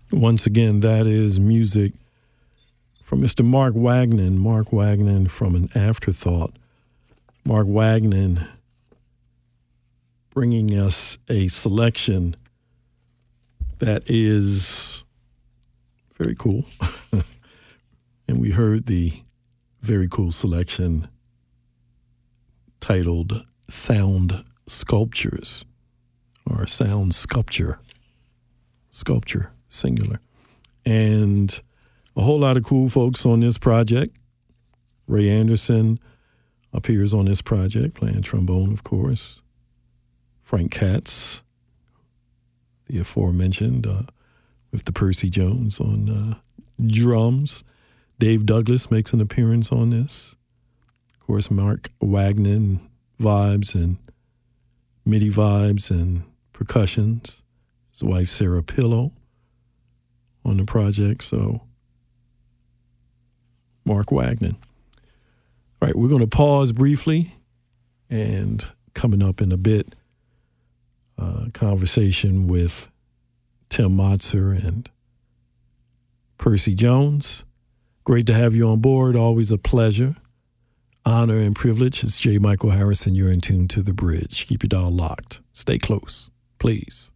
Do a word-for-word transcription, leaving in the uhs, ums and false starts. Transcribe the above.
Once again, that is music from Mister Mark Wagnon. Mark Wagnon from An Afterthought. Mark Wagnon bringing us a selection that is very cool. And we heard the very cool selection titled Sound Sculptures, or Sound Sculpture, Sculpture, singular. And a whole lot of cool folks on this project. Ray Anderson appears on this project, playing trombone, of course. Frank Katz, the aforementioned, uh, with the Percy Jones on uh, drums. Dave Douglas makes an appearance on this. Of course, Mark Wagnon vibes and MIDI vibes and percussions. His wife, Sarah Pillow, on the project. So, Mark Wagnon. All right, we're going to pause briefly, and coming up in a bit, uh, conversation with Tim Motzer and Percy Jones. Great to have you on board. Always a pleasure, honor, and privilege. It's J. Michael Harrison. You're in tune to The Bridge. Keep your dial locked. Stay close, please.